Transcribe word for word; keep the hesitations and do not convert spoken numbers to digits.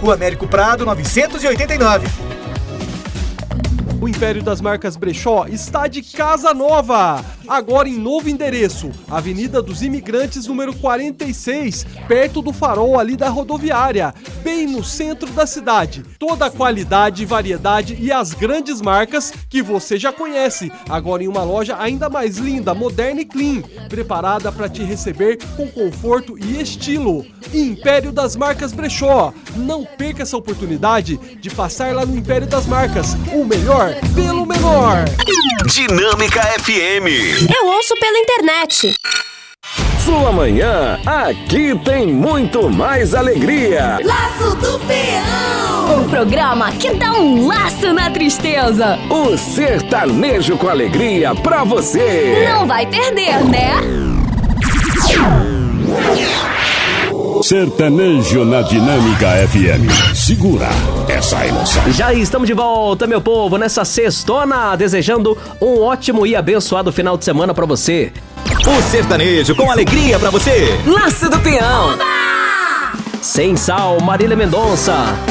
Rua Américo Prado, novecentos e oitenta e nove. O Império das Marcas Brechó está de casa nova, agora em novo endereço, Avenida dos Imigrantes, número quarenta e seis, perto do farol ali da rodoviária, bem no centro da cidade. Toda a qualidade, variedade e as grandes marcas que você já conhece, agora em uma loja ainda mais linda, moderna e clean, preparada para te receber com conforto e estilo. Império das Marcas Brechó, não perca essa oportunidade de passar lá no Império das Marcas, o melhor pelo menor. Dinâmica F M. Eu ouço pela internet. Sua manhã, aqui tem muito mais alegria. Laço do Peão. Um programa que dá um laço na tristeza. O sertanejo com alegria pra você. Não vai perder, né? Sertanejo na Dinâmica F M. Segura essa emoção. Já estamos de volta, meu povo, nessa sextona, desejando um ótimo e abençoado final de semana pra você. O sertanejo com alegria pra você. Laço do Peão. Oba! Sem Sal, Marília Mendonça.